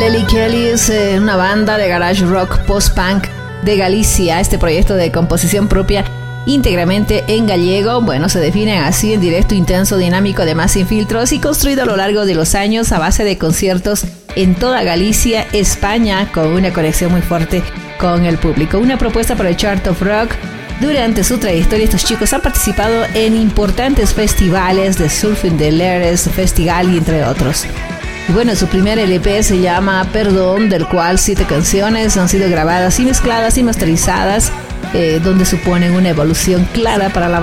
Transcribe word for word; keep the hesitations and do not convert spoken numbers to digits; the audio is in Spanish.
Lely Kelly es eh, una banda de garage rock post-punk de Galicia. Este proyecto de composición propia íntegramente en gallego, bueno, se define así: en directo, intenso, dinámico, además sin filtros, y construido a lo largo de los años a base de conciertos en toda Galicia, España, con una conexión muy fuerte con el público. Una propuesta para el Chart of Rock. Durante su trayectoria, estos chicos han participado en importantes festivales de Surfing de Leres Festival y entre otros. Y bueno, su primer L P se llama Perdón, del cual siete canciones han sido grabadas y mezcladas y masterizadas, eh, donde suponen una evolución clara para la